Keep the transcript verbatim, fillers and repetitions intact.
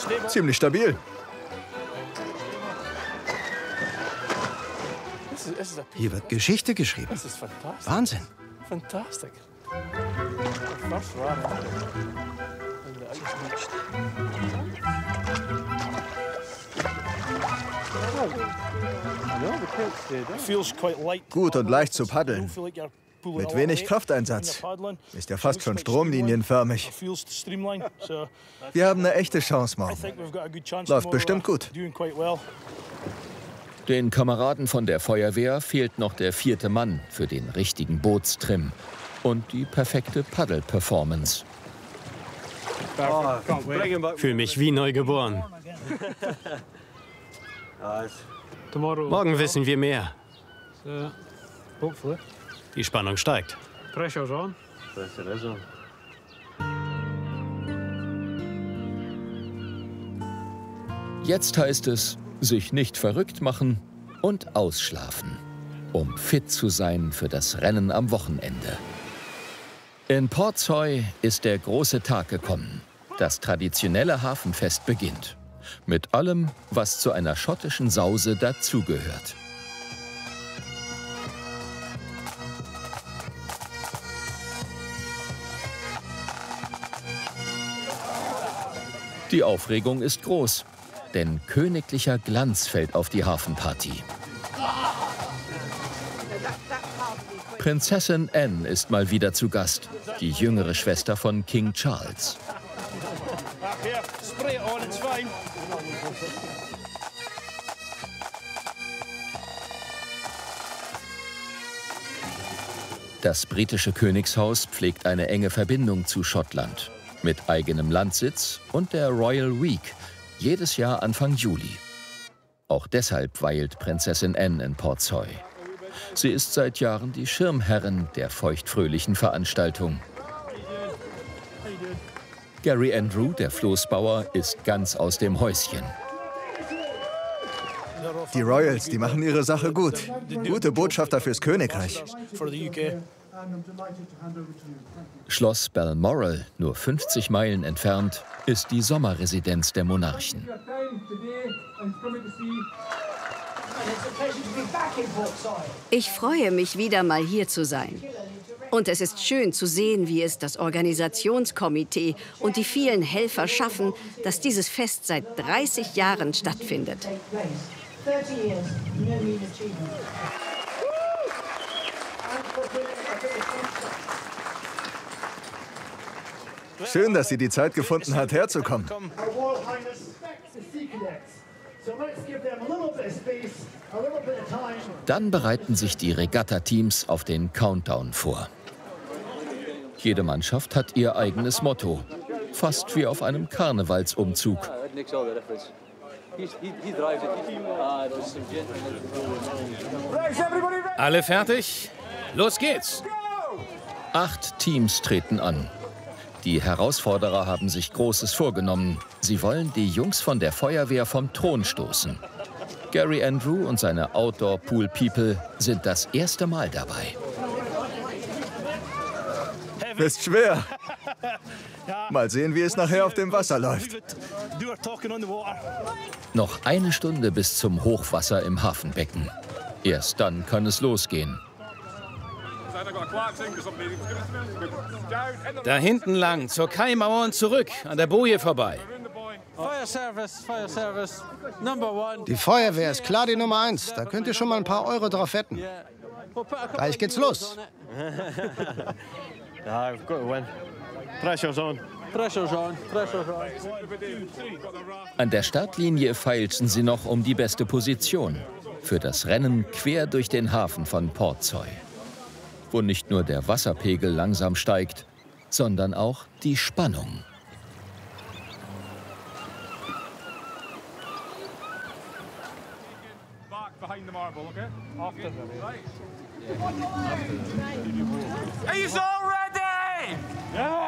Ziemlich stabil. Hier wird Geschichte geschrieben. Wahnsinn. Fantastisch. Gut und leicht zu paddeln. Mit wenig Krafteinsatz. Ist ja fast schon stromlinienförmig. Wir haben eine echte Chance morgen. Läuft bestimmt gut. Den Kameraden von der Feuerwehr fehlt noch der vierte Mann für den richtigen Bootstrim und die perfekte Paddle-Performance. Fühle mich wie neu geboren. Morgen wissen wir mehr. Die Spannung steigt. Jetzt heißt es, sich nicht verrückt machen und ausschlafen, um fit zu sein für das Rennen am Wochenende. In Portsoy ist der große Tag gekommen. Das traditionelle Hafenfest beginnt. Mit allem, was zu einer schottischen Sause dazugehört. Die Aufregung ist groß, denn königlicher Glanz fällt auf die Hafenparty. Prinzessin Anne ist mal wieder zu Gast, die jüngere Schwester von King Charles. Das britische Königshaus pflegt eine enge Verbindung zu Schottland, mit eigenem Landsitz und der Royal Week, jedes Jahr Anfang Juli. Auch deshalb weilt Prinzessin Anne in Portsoy. Sie ist seit Jahren die Schirmherrin der feuchtfröhlichen Veranstaltung. Gary Andrew, der Floßbauer, ist ganz aus dem Häuschen. Die Royals, die machen ihre Sache gut. Gute Botschafter fürs Königreich. Schloss Balmoral, nur fünfzig Meilen entfernt, ist die Sommerresidenz der Monarchen. Ich freue mich, wieder mal hier zu sein. Und es ist schön zu sehen, wie es das Organisationskomitee und die vielen Helfer schaffen, dass dieses Fest seit dreißig Jahren stattfindet. Schön, dass sie die Zeit gefunden hat, herzukommen. Dann bereiten sich die Regatta-Teams auf den Countdown vor. Jede Mannschaft hat ihr eigenes Motto, fast wie auf einem Karnevalsumzug. Alle fertig? Los geht's! Acht Teams treten an. Die Herausforderer haben sich Großes vorgenommen. Sie wollen die Jungs von der Feuerwehr vom Thron stoßen. Gary Andrew und seine Outdoor-Pool-People sind das erste Mal dabei. Ist schwer. Mal sehen, wie es nachher auf dem Wasser läuft. Noch eine Stunde bis zum Hochwasser im Hafenbecken. Erst dann kann es losgehen. Da hinten lang, zur Kaimauer und zurück, an der Boje vorbei. Die Feuerwehr ist klar die Nummer eins. Da könnt ihr schon mal ein paar Euro drauf wetten. Gleich geht's los. An der Startlinie feilschen sie noch um die beste Position für das Rennen quer durch den Hafen von Portsoy, wo nicht nur der Wasserpegel langsam steigt, sondern auch die Spannung. Are you all ready? Yeah.